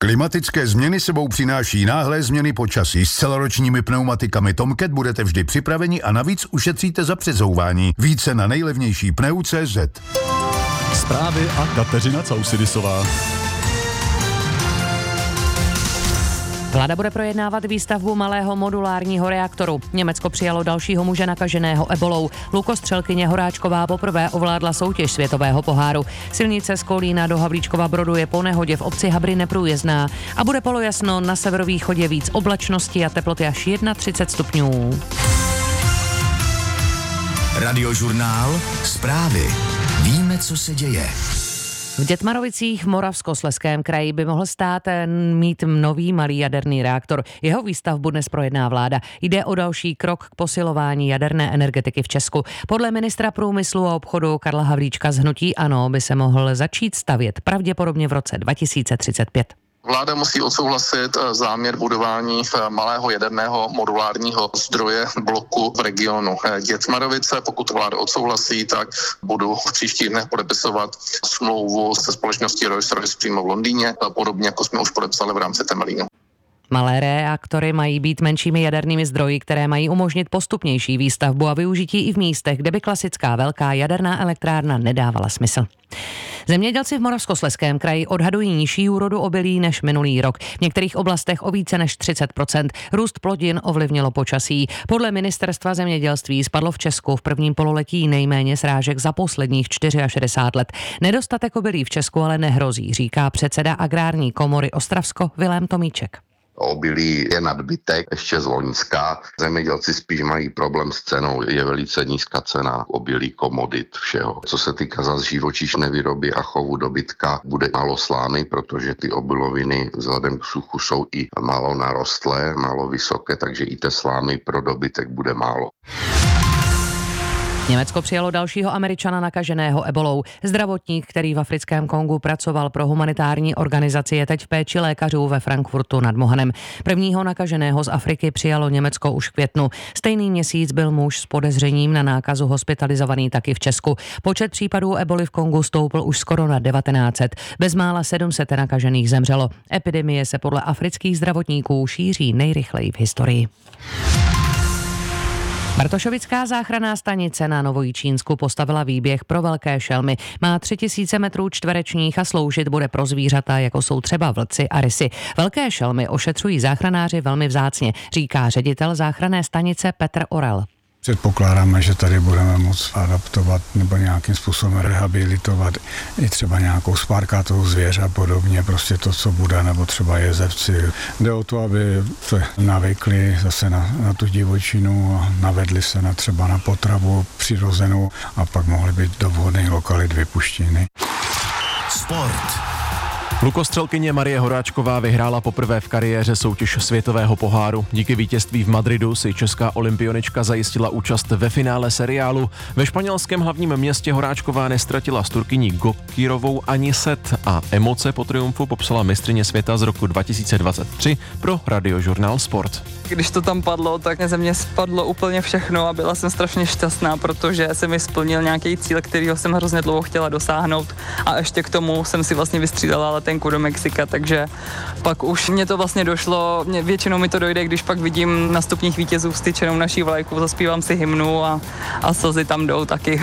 Klimatické změny sebou přináší náhlé změny počasí. S celoročními pneumatikami Tomcat budete vždy připraveni a navíc ušetříte za přezouvání. Více na nejlevnější pneu.cz. Zprávy a Kateřina Causidisová. Vláda bude projednávat výstavbu malého modulárního reaktoru. Německo přijalo dalšího muže nakaženého ebolou. Lukostřelkyně Horáčková poprvé ovládla soutěž světového poháru. Silnice z Kolína do Havlíčkova Brodu je po nehodě v obci Habry neprůjezdná a bude polojasno, na severovýchodě víc oblačnosti a teploty až 31 stupňů. Radiožurnál Zprávy. Víme, co se děje. V Dětmarovicích v Moravskoslezském kraji by mohl stát mít nový malý jaderný reaktor. Jeho výstavbu dnes projedná vláda. Jde o další krok k posilování jaderné energetiky v Česku. Podle ministra průmyslu a obchodu Karla Havlíčka z hnutí ANO by se mohl začít stavět pravděpodobně v roce 2035. Vláda musí odsouhlasit záměr budování malého jaderného modulárního zdroje bloku v regionu Dětmarovice. Pokud vláda odsouhlasí, tak budu v příštích dnech podepisovat smlouvu se společností Rolls-Royce přímo v Londýně, podobně jako jsme už podepsali v rámci Temelínu. Malé reaktory mají být menšími jadernými zdroji, které mají umožnit postupnější výstavbu a využití i v místech, kde by klasická velká jaderná elektrárna nedávala smysl. Zemědělci v Moravskoslezském kraji odhadují nižší úrodu obilí než minulý rok. V některých oblastech o více než 30%. Růst plodin ovlivnilo počasí. Podle ministerstva zemědělství spadlo v Česku v prvním pololetí nejméně srážek za posledních 64 let. Nedostatek obilí v Česku ale nehrozí, říká předseda Agrární komory Ostravsko Vilém Tomíček. Obilí je nadbytek ještě z loňska. Zemědělci spíš mají problém s cenou. Je velice nízká cena obilí, komodit, všeho. Co se týká zase živočišné výroby a chovu dobytka, bude málo slámy, protože ty obiloviny vzhledem k suchu jsou i málo narostlé, málo vysoké, takže i té slámy pro dobytek bude málo. Německo přijalo dalšího Američana nakaženého ebolou. Zdravotník, který v africkém Kongu pracoval pro humanitární organizaci, je teď v péči lékařů ve Frankfurtu nad Mohanem. Prvního nakaženého z Afriky přijalo Německo už v květnu. Stejný měsíc byl muž s podezřením na nákazu hospitalizovaný taky v Česku. Počet případů eboli v Kongu stoupl už skoro na 1900. Bezmála 700 nakažených zemřelo. Epidemie se podle afrických zdravotníků šíří nejrychleji v historii. Bartošovická záchranná stanice na Novojičínsku postavila výběh pro velké šelmy. Má 3000 metrů čtverečních a sloužit bude pro zvířata, jako jsou třeba vlci a rysy. Velké šelmy ošetřují záchranáři velmi vzácně, říká ředitel záchranné stanice Petr Orel. Předpokládáme, že tady budeme moct adaptovat nebo nějakým způsobem rehabilitovat i třeba nějakou spárkátovou zvěř a podobně, prostě to, co bude, nebo třeba jezevci. Jde o to, aby se navykli zase na tu divočinu a navedli se třeba na potravu přirozenou a pak mohly být do vhodných lokalit vypuštěny. Sport. Lukostřelkyně Marie Horáčková vyhrála poprvé v kariéře soutěž světového poháru. Díky vítězství v Madridu si česká olympionička zajistila účast ve finále seriálu. Ve španělském hlavním městě Horáčková nestratila s Turkyní Gokirovou ani set a emoce po triumfu popsala mistryně světa z roku 2023 pro Radiožurnál Sport. Když to tam padlo, tak ze mě spadlo úplně všechno a byla jsem strašně šťastná, protože se mi splnil nějaký cíl, kterýho jsem hrozně dlouho chtěla dosáhnout a ještě k tomu jsem si vlastně vystřídala letenku do Mexika, takže pak už mě to vlastně došlo, většinou mi to dojde, když pak vidím na stupních vítězů vztyčenou naší vlajku, zaspívám si hymnu a slzy tam jdou taky.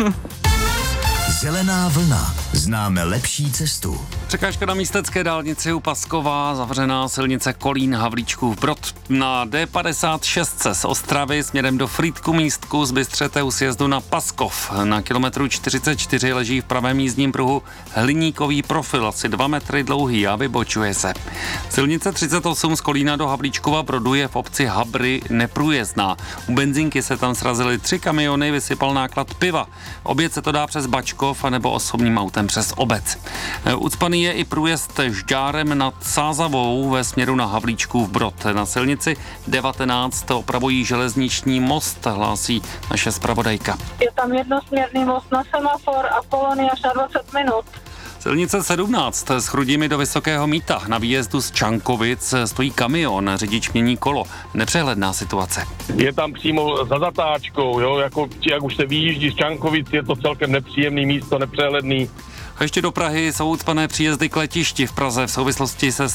Zelená vlna. Známe lepší cestu. Překážka na místecké dálnici u Paskova, zavřená silnice Kolín Havlíčkův Brod. Na D56 z Ostravy směrem do Frýdku Místku z Bystřete u sjezdu na Paskov. Na kilometru 44 leží v pravém jízdním pruhu hliníkový profil, asi 2 metry dlouhý a vybočuje se. Silnice 38 z Kolína do Havlíčkova Brodu je v obci Habry neprůjezdná. U benzínky se tam srazily 3 kamiony, vysypal náklad piva. Obět se to dá přes Bačkov anebo osobním autem přes obec. Ucpaný je i průjezd Žďárem nad Sázavou ve směru na Havlíčkův Brod. Na silnici 19 opravují železniční most, hlásí naše zpravodajka. Je tam jednosměrný most na semafor a kolony až na 20 minut. Silnice 17 s Chrudimi do Vysokého Mýta. Na výjezdu z Čankovic stojí kamion, řidič mění kolo. Nepřehledná situace. Je tam přímo za zatáčkou, jo, jako jak už se vyjíždí z Čankovic, je to celkem nepříjemný místo, nepřehledný. A ještě do Prahy jsou ucpané příjezdy k letišti v Praze v souvislosti se